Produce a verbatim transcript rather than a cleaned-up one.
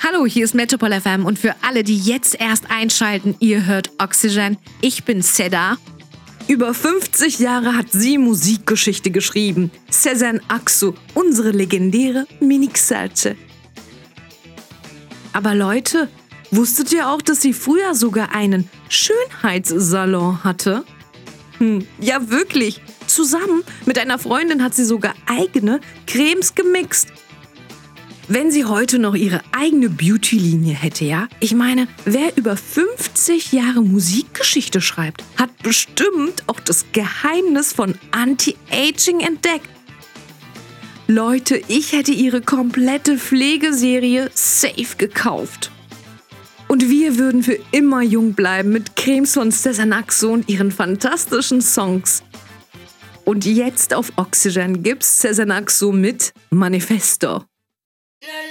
Hallo, hier ist Metropol F M und für alle, die jetzt erst einschalten, ihr hört Oxygen. Ich bin Seda. Über fünfzig Jahre hat sie Musikgeschichte geschrieben. Sezen Aksu, unsere legendäre Minixerce. Aber Leute, wusstet ihr auch, dass sie früher sogar einen Schönheitssalon hatte? Hm, ja wirklich. Zusammen mit einer Freundin hat sie sogar eigene Cremes gemixt. Wenn sie heute noch ihre eigene Beauty-Linie hätte, ja? Ich meine, wer über fünfzig Jahre Musikgeschichte schreibt, hat bestimmt auch das Geheimnis von Anti-Aging entdeckt. Leute, ich hätte ihre komplette Pflegeserie safe gekauft. Und wir würden für immer jung bleiben mit Cremes von Sezen Aksu und ihren fantastischen Songs. Und jetzt auf Oxygen gibt's Sezen Aksu mit Manifesto.